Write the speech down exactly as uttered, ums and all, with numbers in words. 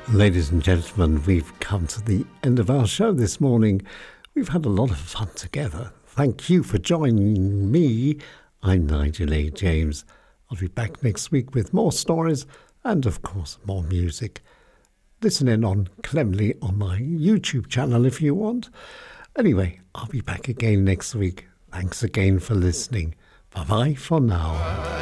Ladies and gentlemen, we've come to the end of our show this morning. We've had a lot of fun together. Thank you for joining me. I'm Nigel A. James. I'll be back next week with more stories and, of course, more music. Listen in on Clemley on my YouTube channel if you want. Anyway, I'll be back again next week. Thanks again for listening. Bye-bye for now.